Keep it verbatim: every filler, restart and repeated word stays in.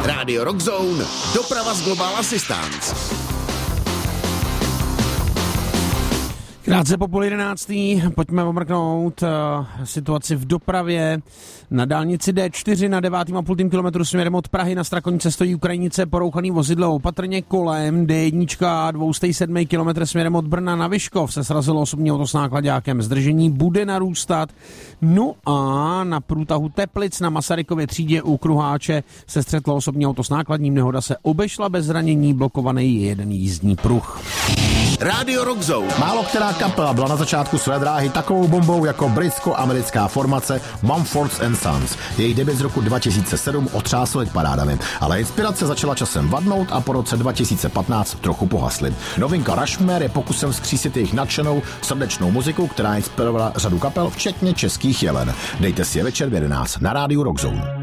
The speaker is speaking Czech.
Rádio Rockzone, doprava z Global Assistance. Krátce po půl jedenáctý, pojďme omrknout uh, situaci v dopravě. Na dálnici D čtyři na devátým a půl kilometru směrem od Prahy na Strakonice stojí Ukrajinice, porouchaný vozidlo opatrně kolem. D jedna dvě stě sedm kilometrů směrem od Brna na Vyškov se srazilo osobní auto s náklaďákem. Zdržení bude narůstat. No a na průtahu Teplic na Masarykově třídě u Kruháče se střetlo osobní auto s nákladním. Nehoda se obešla bez zranění, blokovaný je jeden jízdní pruh. Rádio Rockzone. Málo která kapela byla na začátku své dráhy takovou bombou jako britsko-americká formace Mumford and Sons. Jejich debut z roku dva tisíce sedm otřásl hit parádami, ale inspirace začala časem vadnout a po roce dva tisíce patnáct trochu pohasly. Novinka Rushmore je pokusem vzkřísit jejich nadšenou, srdečnou muziku, která inspirovala řadu kapel, včetně českých Jelen. Dejte si je večer v jedenáct na Rádiu Rockzone.